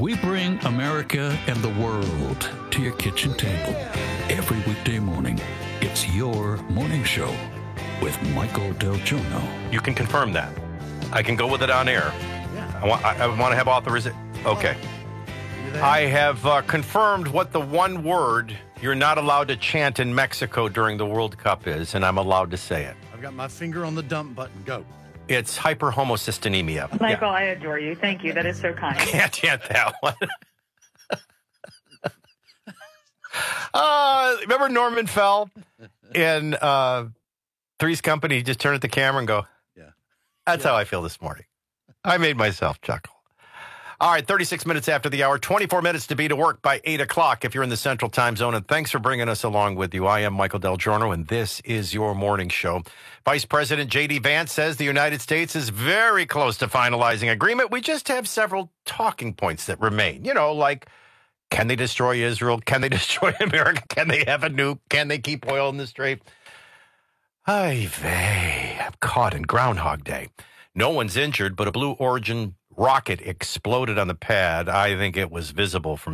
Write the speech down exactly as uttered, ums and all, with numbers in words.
We bring America and the world to your kitchen table. Every weekday morning, it's your morning show with Michael Del Giorno. You can confirm that. I can go with it on air. Yeah. I want, I, I want to have authorization. Okay. I have uh, confirmed what the one word you're not allowed to chant in Mexico during the World Cup is, and I'm allowed to say it. I've got my finger on the dump button. Go. It's hyperhomocystinemia. Michael, Yeah. I adore you. Thank you. That is so kind. Can't chant that one. uh, remember Norman Fell in uh, Three's Company? He just turned at the camera and go, Yeah. That's Yeah. how I feel this morning. I made myself chuckle. All right, thirty-six minutes after the hour, twenty-four minutes to be to work by eight o'clock if you're in the Central Time Zone. And thanks for bringing us along with you. I am Michael Del Giorno, and this is your morning show. Vice President J D. Vance says the United States is very close to finalizing agreement. We just have several talking points that remain. You know, like, can they destroy Israel? Can they destroy America? Can they have a nuke? Can they keep oil in the Strait? Ay vey, I'm caught in Groundhog Day. No one's injured, but a Blue Origin rocket exploded on the pad. I think it was visible from